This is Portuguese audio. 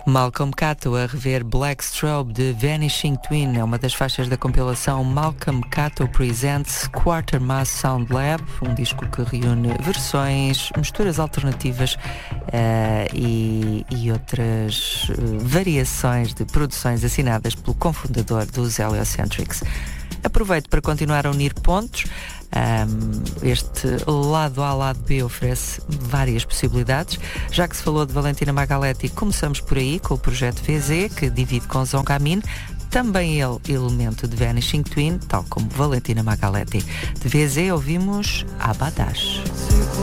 Malcolm Cato a rever Black Strobe de Vanishing Twin é uma das faixas da compilação Malcolm Cato Presents Quartermass Sound Lab, um disco que reúne versões, misturas alternativas e outras variações de produções assinadas pelo cofundador dos Heliocentrics. Aproveito para continuar a unir pontos. Este lado A, lado B oferece várias possibilidades. Já que se falou de Valentina Magaletti, começamos por aí com o projeto VZ, que divide com Zongamin, também ele elemento de Vanishing Twin, tal como Valentina Magaletti. De VZ ouvimos Abadash.